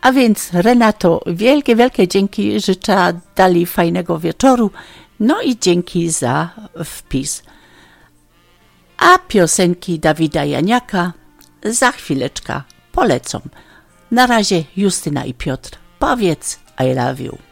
A więc Renato, wielkie, wielkie dzięki, życzę dali fajnego wieczoru, no i dzięki za wpis. A piosenki Dawida Janiaka za chwileczkę polecą. Na razie Justyna i Piotr, powiedz I love you.